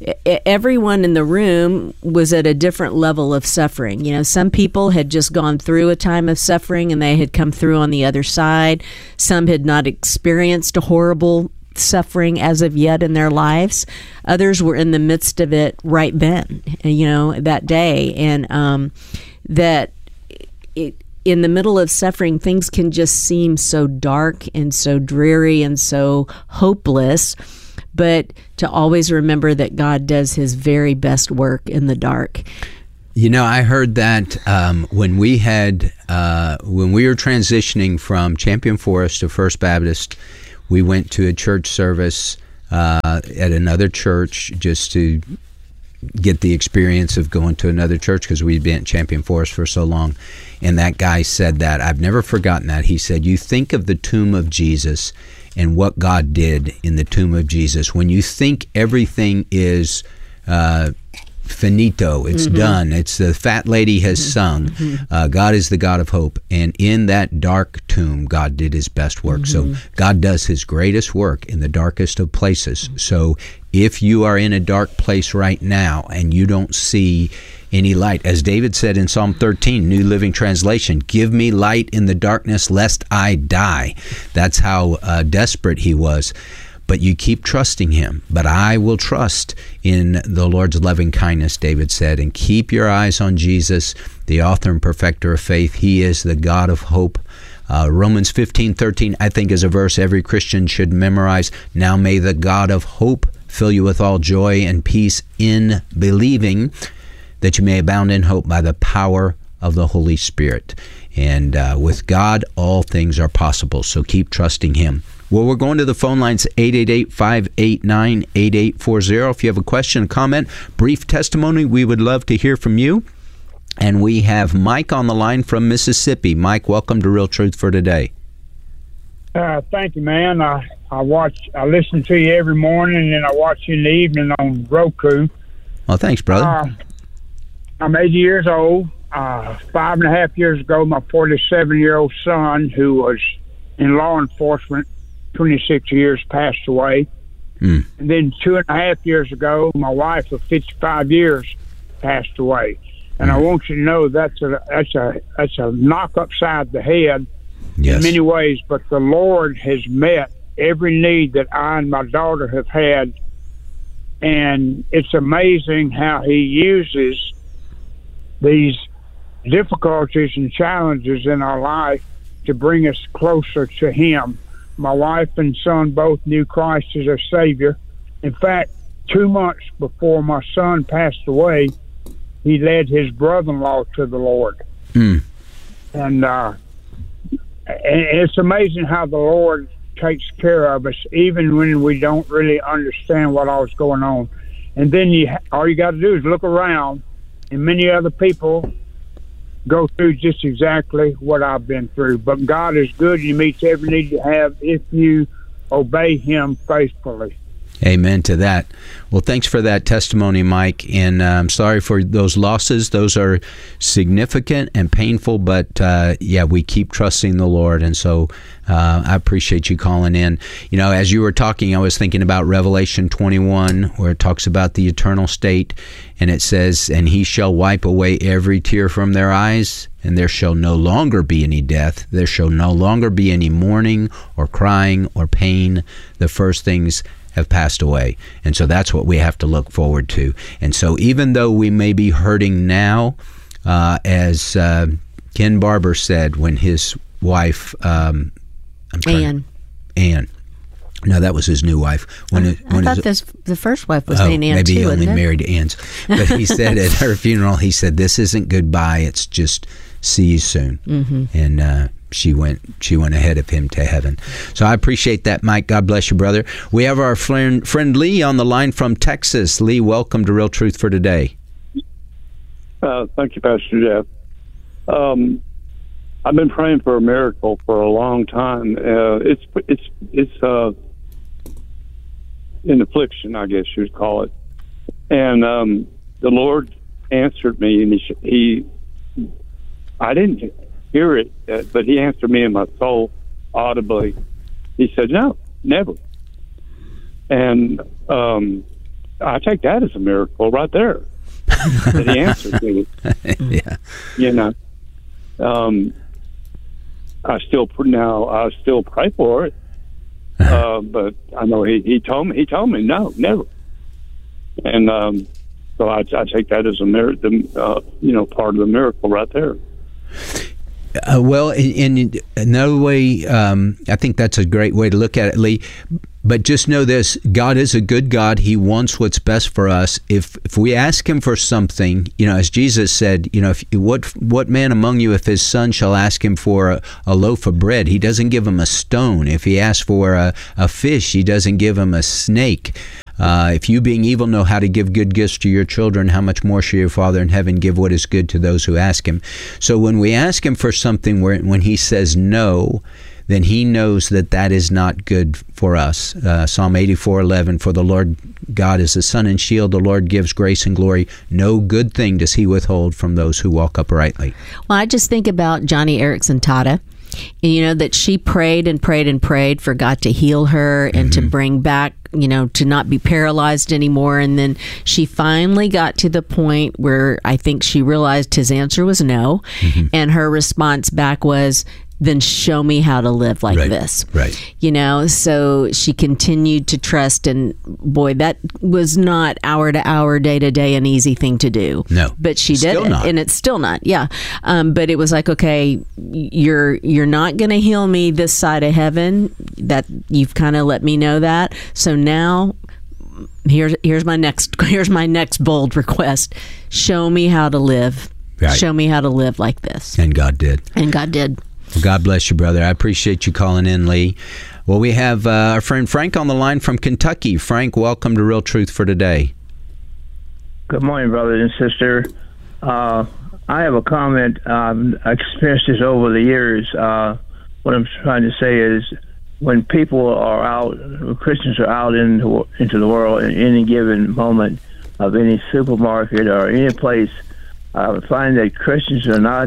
everyone in the room was at a different level of suffering. You know, some people had just gone through a time of suffering and they had come through on the other side. Some had not experienced a horrible suffering as of yet in their lives. Others were in the midst of it right then, you know, that day. And um, that it, in the middle of suffering, things can just seem so dark and so dreary and so hopeless. but to always remember that God does his very best work in the dark. You know, I heard that um, when we had, uh, when we were transitioning from Champion Forest to First Baptist, we went to a church service uh, at another church just to get the experience of going to another church because we'd been at Champion Forest for so long. And that guy said that. I've never forgotten that. He said, you think of the tomb of Jesus and what God did in the tomb of Jesus. When you think everything is uh, finito, it's mm-hmm. done, it's the fat lady has mm-hmm. sung, mm-hmm. Uh, God is the God of hope, and in that dark tomb God did his best work. Mm-hmm. So God does his greatest work in the darkest of places. Mm-hmm. So if you are in a dark place right now and you don't see any light, as David said in Psalm thirteen, New Living Translation, give me light in the darkness lest I die. That's how uh, desperate he was. But you keep trusting him. But I will trust in the Lord's loving kindness, David said, and keep your eyes on Jesus, the author and perfecter of faith. He is the God of hope. Uh, Romans fifteen thirteen, I think, is a verse every Christian should memorize. Now may the God of hope fill you with all joy and peace in believing, that you may abound in hope by the power of the Holy Spirit. And uh, with God, all things are possible. So keep trusting him. Well, we're going to the phone lines, eight eight eight, five eight nine, eight eight four zero. If you have a question, a comment, brief testimony, we would love to hear from you. And we have Mike on the line from Mississippi. Mike, welcome to Real Truth for Today. Uh, thank you, man. I, I watch, I listen to you every morning, and I watch you in the evening on Roku. Well, thanks, brother. Uh, I'm eighty years old. Uh, five and a half years ago, my forty-seven-year-old son, who was in law enforcement twenty-six years, passed away. Mm. And then two and a half years ago, my wife of fifty-five years passed away. And mm. I want you to know that's a that's a that's a knock upside the head yes. in many ways. But the Lord has met every need that I and my daughter have had, and it's amazing how He uses these difficulties and challenges in our life to bring us closer to Him. My wife and son both knew Christ as their Savior. In fact, two months before my son passed away, he led his brother-in-law to the Lord. Mm. And, uh, and it's amazing how the Lord takes care of us, even when we don't really understand what all's going on. And then you, all you got to do is look around, and many other people go through just exactly what I've been through. But God is good. He meets every need you have if you obey Him faithfully. Amen to that. Well, thanks for that testimony, Mike. And uh, I'm sorry for those losses. Those are significant and painful, but uh, yeah, we keep trusting the Lord. And so uh, I appreciate you calling in. You know, as you were talking, I was thinking about Revelation twenty-one, where it talks about the eternal state. And it says, and He shall wipe away every tear from their eyes, and there shall no longer be any death. There shall no longer be any mourning or crying or pain. The first things have passed away. And so that's what we have to look forward to. And so even though we may be hurting now, uh, as uh, Ken Barber said when his wife, um, I'm trying, Ann. Ann. No, that was his new wife. When I, it, when I thought his, this, the first wife was oh, named Ann maybe too, he only wasn't it? married Ann's. But he said at her funeral, he said, "This isn't goodbye. It's just see you soon." Mm-hmm. And uh, she went she went ahead of him to heaven. So I appreciate that, Mike. God bless you, brother. We have our friend, friend Lee on the line from Texas. Lee, welcome to Real Truth for Today. Uh, thank you, Pastor Jeff. Um, I've been praying for a miracle for a long time. Uh, it's it's it's uh, in affliction, I guess you'd call it. And um, the Lord answered me, and he, he I didn't hear it, uh, but He answered me in my soul audibly. He said, "No, never." And um, I take that as a miracle right there. That He answered me. Yeah, you know. Um, I still now I still pray for it, uh, but I know he, he told me he told me no, never. And um, so I, I take that as a mir- the, uh, you know, part of the miracle right there. Uh, well, in, in another way, um, I think that's a great way to look at it, Lee. But just know this, God is a good God. He wants what's best for us. If if we ask him for something, you know, as Jesus said, you know, if, what what man among you, if his son shall ask him for a, a loaf of bread, he doesn't give him a stone. If he asks for a, a fish, he doesn't give him a snake. Uh, if you, being evil, know how to give good gifts to your children, how much more shall your Father in heaven give what is good to those who ask him? So when we ask him for something, where when he says no, then he knows that that is not good for us. Uh, Psalm eighty-four eleven, for the Lord God is the sun and shield. The Lord gives grace and glory. No good thing does he withhold from those who walk uprightly. Well, I just think about Johnny Erickson Tata. You know, that she prayed and prayed and prayed for God to heal her and mm-hmm. to bring back, you know, to not be paralyzed anymore. And then she finally got to the point where I think she realized his answer was no. Mm-hmm. And her response back was, then show me how to live like right. this. Right. You know, so she continued to trust, and boy, that was not hour to hour, day to day, an easy thing to do. No. But she Still did it, not. and it's still not. Yeah. Um, but it was like, okay, you're you're not going to heal me this side of heaven. That you've kind of let me know that. So now here's here's my next here's my next bold request. Show me how to live. Right. Show me how to live like this. And God did. And God did. Well, God bless you, brother. I appreciate you calling in, Lee. Well, we have uh, our friend Frank on the line from Kentucky. Frank, welcome to Real Truth for Today. Good morning, brother and sister. Uh, I have a comment. Um, I experienced this over the years. Uh, what I'm trying to say is when people are out, Christians are out into, into the world at any given moment of any supermarket or any place, I find that Christians are not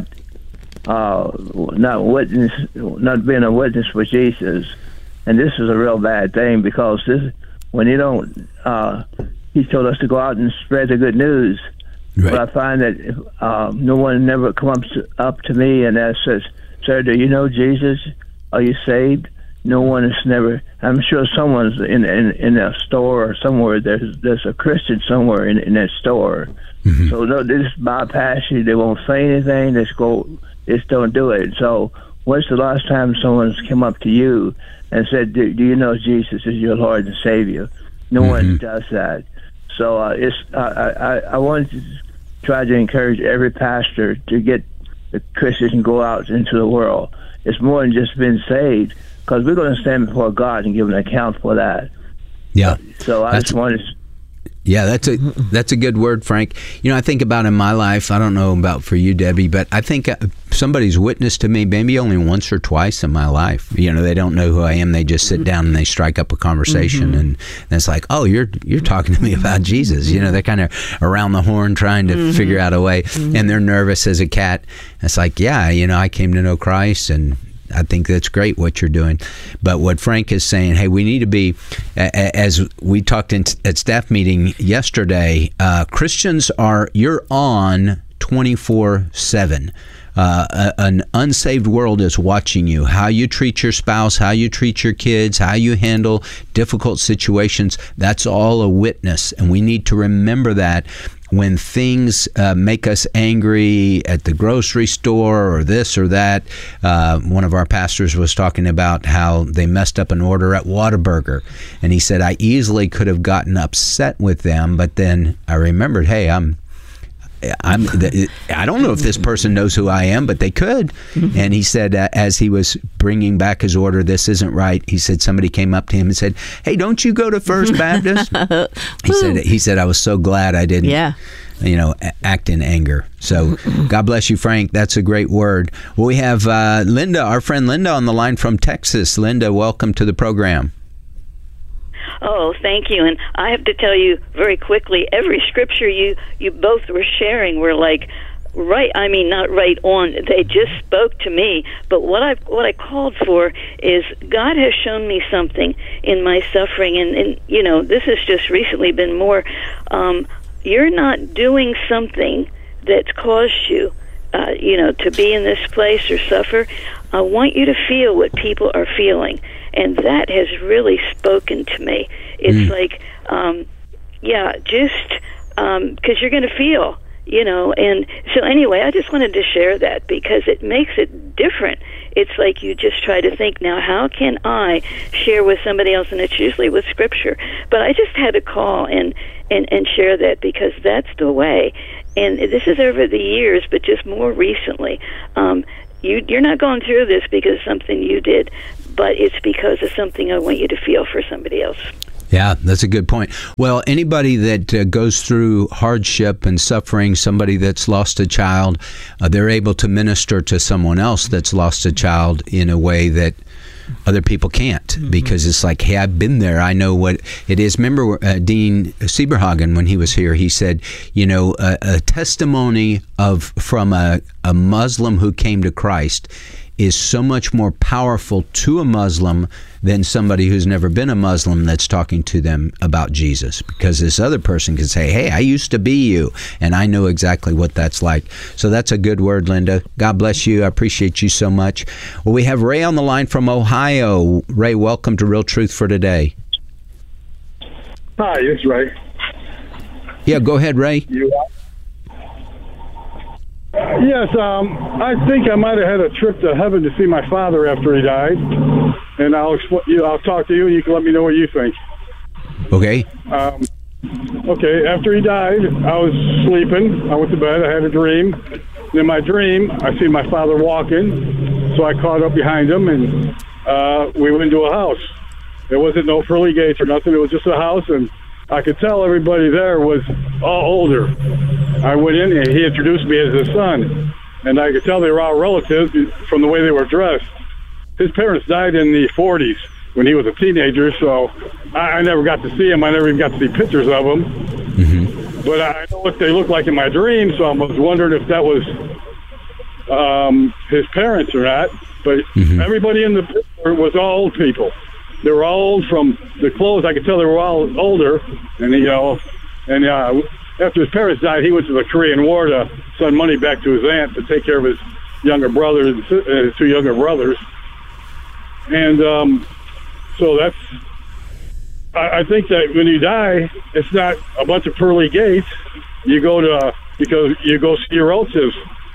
Uh, not witness, not being a witness for Jesus, and this is a real bad thing because this, when you don't, uh, he told us to go out and spread the good news. Right. But I find that uh, no one never comes up to me and asks us, "Sir, do you know Jesus? Are you saved?" No one is never. I'm sure someone's in in, in a store or somewhere. There's there's a Christian somewhere in, in that store. Mm-hmm. So no, they just bypass you. They won't say anything. They just go. Just don't do it. So when's the last time someone's come up to you and said, do, do you know Jesus is your Lord and Savior? No mm-hmm. one does that. So uh, it's uh, I, I want to try to encourage every pastor to get the Christians and go out into the world. It's more than just being saved, because we're going to stand before God and give an account for that. Yeah. So I That's- just wanted to... Yeah, that's a that's a good word, Frank. You know, I think about in my life, I don't know about for you, Debbie, but I think somebody's witnessed to me maybe only once or twice in my life. You know, they don't know who I am. They just sit down and they strike up a conversation, mm-hmm. and, and it's like, oh, you're you're talking to me about Jesus. You know, they're kind of around the horn trying to mm-hmm. figure out a way, mm-hmm. and they're nervous as a cat. It's like, yeah, you know, I came to know Christ, and I think that's great what you're doing. But what Frank is saying, hey, we need to be, as we talked in, at staff meeting yesterday, uh, Christians are, you're on twenty-four seven. Uh, an unsaved world is watching you. How you treat your spouse, how you treat your kids, how you handle difficult situations, that's all a witness. And we need to remember that when things uh, make us angry at the grocery store or this or that. Uh, one of our pastors was talking about how they messed up an order at Whataburger. And he said, I easily could have gotten upset with them, but then I remembered, hey, I'm I'm, I don't know if this person knows who I am, but they could. Mm-hmm. And he said, uh, as he was bringing back his order, this isn't right. He said, somebody came up to him and said, hey, don't you go to First Baptist? he said, he said, I was so glad I didn't, yeah. you know, act in anger. So God bless you, Frank. That's a great word. Well, we have uh, Linda, our friend Linda on the line from Texas. Linda, welcome to the program. Oh, thank you. And I have to tell you very quickly, every scripture you, you both were sharing were like, right, I mean, not right on. They just spoke to me. But what I what I called for is God has shown me something in my suffering. And, and you know, this has just recently been more, um, you're not doing something that's caused you, uh, you know, to be in this place or suffer. I want you to feel what people are feeling. And that has really spoken to me. It's mm. like, um, yeah, just because um, you're going to feel, you know. And so anyway, I just wanted to share that because it makes it different. It's like you just try to think, now how can I share with somebody else, and it's usually with Scripture. But I just had to call and, and, and share that because that's the way. And this is over the years, but just more recently. Um, you, you're not going through this because of something you did, but it's because of something I want you to feel for somebody else. Yeah, that's a good point. Well, anybody that uh, goes through hardship and suffering, somebody that's lost a child, uh, they're able to minister to someone else that's lost a child in a way that other people can't, mm-hmm. because it's like, hey, I've been there. I know what it is. Remember uh, Dean Sieberhagen, when he was here, he said, you know, a, a testimony of from a, a Muslim who came to Christ is so much more powerful to a Muslim than somebody who's never been a Muslim that's talking to them about Jesus, because this other person can say, hey, I used to be you, and I know exactly what that's like. So that's a good word, Linda. God bless you. I appreciate you so much. Well, we have Ray on the line from Ohio. Ray, welcome to Real Truth for Today. Hi, it's Ray. Yeah, go ahead, Ray. You Yes, um, I think I might have had a trip to heaven to see my father after he died, and I'll expl- you, I'll talk to you, and you can let me know what you think. Okay. Um, okay, after he died, I was sleeping. I went to bed. I had a dream. And in my dream, I see my father walking, so I caught up behind him, and uh, we went into a house. There wasn't no pearly gates or nothing. It was just a house, and I could tell everybody there was all older. I went in and he introduced me as his son, and I could tell they were all relatives from the way they were dressed. His parents died in the forties when he was a teenager, so I, I never got to see him. I never even got to see pictures of him. Mm-hmm. But I know what they looked like in my dream, so I was wondering if that was um, his parents or not. But mm-hmm. everybody in the picture was all old people. They were all old from the clothes. I could tell they were all older, and you know, and uh, after his parents died, he went to the Korean War to send money back to his aunt to take care of his younger brother, his two younger brothers, and um, so that's. I, I think that when you die, it's not a bunch of pearly gates. You go to because you go see your relatives.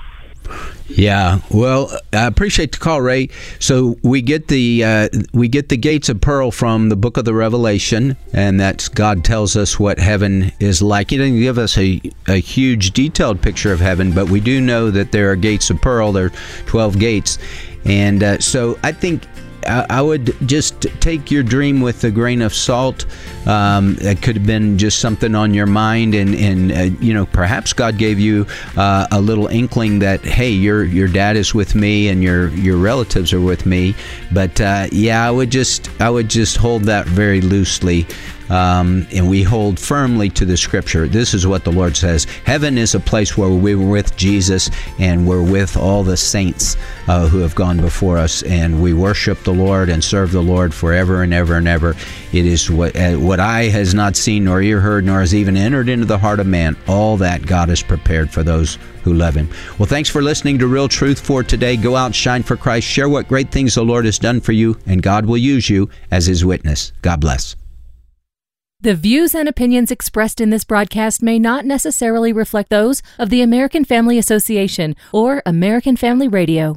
Yeah, well, I appreciate the call, Ray. So we get the uh, we get the gates of pearl from the book of the Revelation, and that's God tells us what heaven is like. He doesn't give us a, a huge detailed picture of heaven, but we do know that there are gates of pearl. There are twelve gates, and uh, so I think I, I would just take your dream with a grain of salt. Um, it could have been just something on your mind, and, and uh, you know, perhaps God gave you uh, a little inkling that, hey, your your dad is with me and your your relatives are with me. But uh, yeah, I would just I would just hold that very loosely. Um, and we hold firmly to the Scripture. This is what the Lord says. Heaven is a place where we were with Jesus and we're with all the saints uh, who have gone before us, and we worship the Lord and serve the Lord forever and ever and ever. It is what uh, what eye has not seen, nor ear heard, nor has even entered into the heart of man. All that God has prepared for those who love Him. Well, thanks for listening to Real Truth for Today. Go out, shine for Christ, share what great things the Lord has done for you, and God will use you as His witness. God bless. The views and opinions expressed in this broadcast may not necessarily reflect those of the American Family Association or American Family Radio.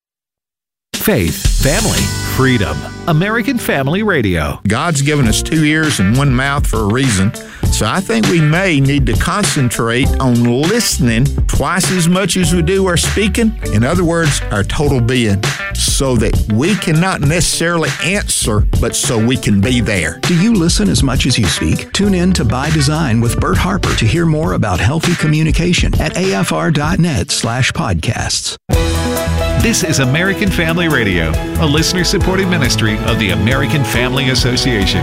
Faith, family, freedom. American Family Radio. God's given us two ears and one mouth for a reason. So I think we may need to concentrate on listening twice as much as we do our speaking. In other words, our total being, so that we can not necessarily answer, but so we can be there. Do you listen as much as you speak? Tune in to By Design with Bert Harper to hear more about healthy communication at afr.net slash podcasts. This is American Family Radio, a listener-supported ministry of the American Family Association.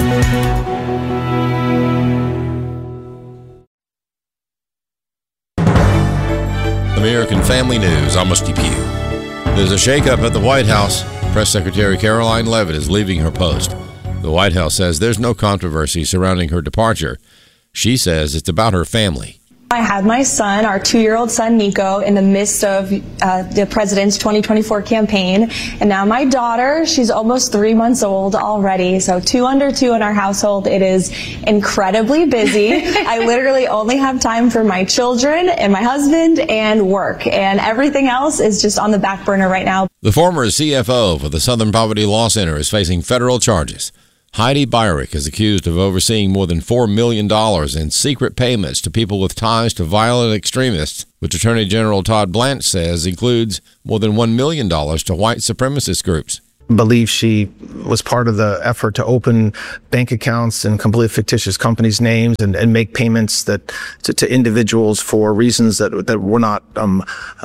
American Family News, I'm Musty Pugh. There's a shakeup at the White House. Press Secretary Caroline Leavitt is leaving her post. The White House says there's no controversy surrounding her departure. She says it's about her family. I had my son, our two-year-old son, Nico, in the midst of uh, the president's twenty twenty-four campaign. And now my daughter, she's almost three months old already. So two under two in our household. It is incredibly busy. I literally only have time for my children and my husband and work. And everything else is just on the back burner right now. The former C F O for the Southern Poverty Law Center is facing federal charges. Heidi Beirich is accused of overseeing more than four million dollars in secret payments to people with ties to violent extremists, which Attorney General Todd Blanche says includes more than one million dollars to white supremacist groups. Believe she was part of the effort to open bank accounts in completely fictitious companies' names and, and make payments that to, to individuals for reasons that that were not um,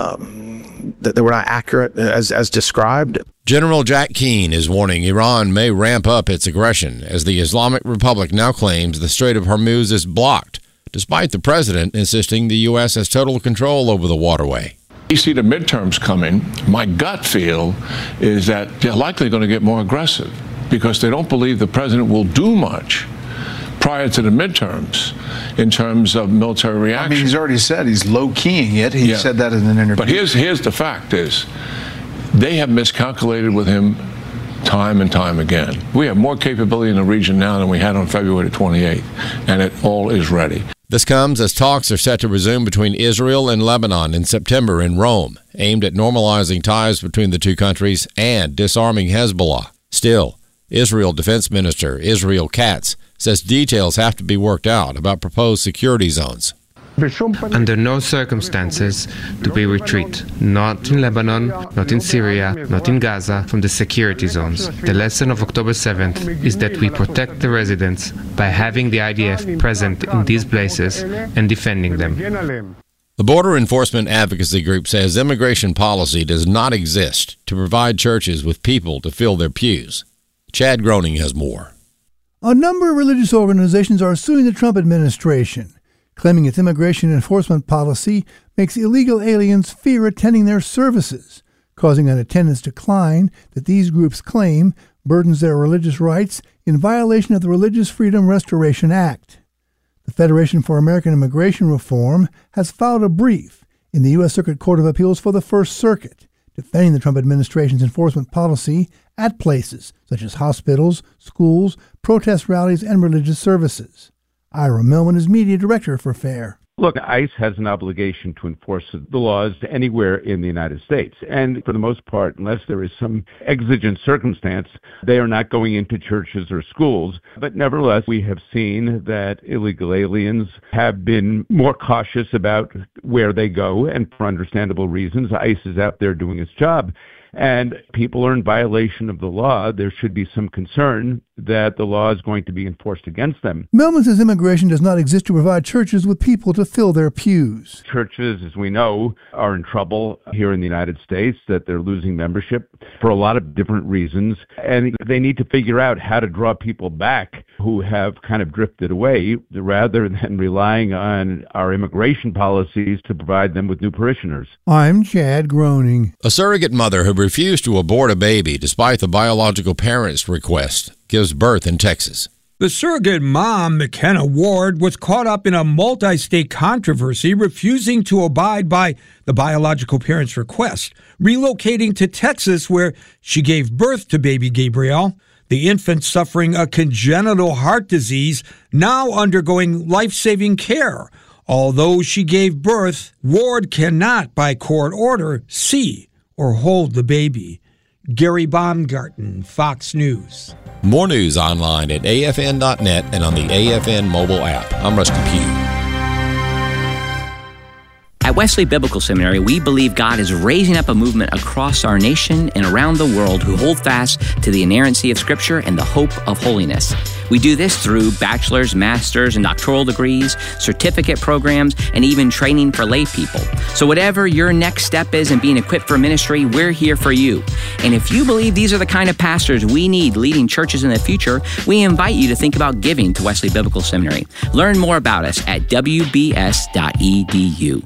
um, that, that were not accurate as as described. General Jack Keane is warning Iran may ramp up its aggression as the Islamic Republic now claims the Strait of Hormuz is blocked, despite the president insisting the U S has total control over the waterway. You see the midterms coming. My gut feel is that they're likely going to get more aggressive because they don't believe the president will do much prior to the midterms in terms of military reaction. I mean, he's already said he's low-keying it. He yeah. said that in an interview. But here's, here's the fact is, they have miscalculated with him time and time again. We have more capability in the region now than we had on February twenty-eighth, and it all is ready. This comes as talks are set to resume between Israel and Lebanon in September in Rome, aimed at normalizing ties between the two countries and disarming Hezbollah. Still, Israel Defense Minister Israel Katz says details have to be worked out about proposed security zones. Under no circumstances do we retreat, not in Lebanon, not in Syria, not in Gaza, from the security zones. The lesson of October seventh is that we protect the residents by having the I D F present in these places and defending them. The Border Enforcement Advocacy Group says immigration policy does not exist to provide churches with people to fill their pews. Chad Groening has more. A number of religious organizations are suing the Trump administration, claiming its immigration enforcement policy makes illegal aliens fear attending their services, causing an attendance decline that these groups claim burdens their religious rights in violation of the Religious Freedom Restoration Act. The Federation for American Immigration Reform has filed a brief in the U S Circuit Court of Appeals for the First Circuit, defending the Trump administration's enforcement policy at places such as hospitals, schools, protest rallies, and religious services. Ira Millman is media director for FAIR. Look, ICE has an obligation to enforce the laws anywhere in the United States. And for the most part, unless there is some exigent circumstance, they are not going into churches or schools. But nevertheless, we have seen that illegal aliens have been more cautious about where they go, and for understandable reasons. ICE is out there doing its job. And people are in violation of the law. There should be some concern that the law is going to be enforced against them. Millman says immigration does not exist to provide churches with people to fill their pews. Churches, as we know, are in trouble here in the United States, that they're losing membership for a lot of different reasons. And they need to figure out how to draw people back who have kind of drifted away, rather than relying on our immigration policies to provide them with new parishioners. I'm Chad Groening. A surrogate mother who refused to abort a baby despite the biological parent's request gives birth in Texas. The surrogate mom, McKenna Ward, was caught up in a multi-state controversy, refusing to abide by the biological parent's request, relocating to Texas, where she gave birth to baby Gabriel. The infant, suffering a congenital heart disease, now undergoing life-saving care. Although she gave birth, Ward cannot, by court order, see or hold the baby. Gary Baumgarten, Fox News. More news online at A F N dot net and on the A F N mobile app. I'm Rusty Pugh. At Wesley Biblical Seminary, we believe God is raising up a movement across our nation and around the world who hold fast to the inerrancy of Scripture and the hope of holiness. We do this through bachelor's, master's, and doctoral degrees, certificate programs, and even training for lay people. So whatever your next step is in being equipped for ministry, we're here for you. And if you believe these are the kind of pastors we need leading churches in the future, we invite you to think about giving to Wesley Biblical Seminary. Learn more about us at w b s dot e d u.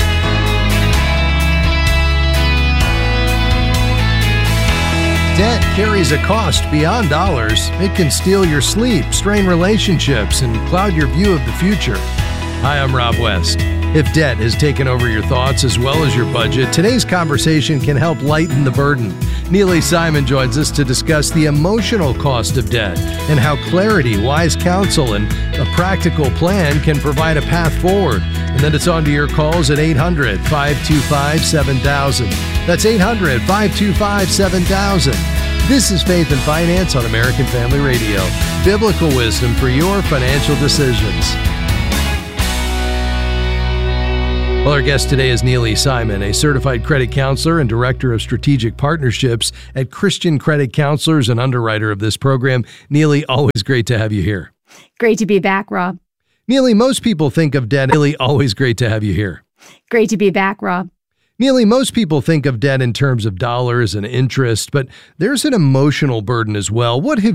Debt carries a cost beyond dollars. It can steal your sleep, strain relationships, and cloud your view of the future. Hi, I'm Rob West. If debt has taken over your thoughts as well as your budget, today's conversation can help lighten the burden. Neely Simon joins us to discuss the emotional cost of debt and how clarity, wise counsel, and a practical plan can provide a path forward. And then it's on to your calls at eight hundred, five two five, seven thousand. That's eight hundred, five two five, seven thousand. This is Faith and Finance on American Family Radio. Biblical wisdom for your financial decisions. Well, our guest today is Neely Simon, a certified credit counselor and director of strategic partnerships at Christian Credit Counselors and underwriter of this program. Neely, always great to have you here. Great to be back, Rob. Neely, most people think of debt. Neely, always great to have you here. Great to be back, Rob. Neely, most people think of debt in terms of dollars and interest, but there's an emotional burden as well. What have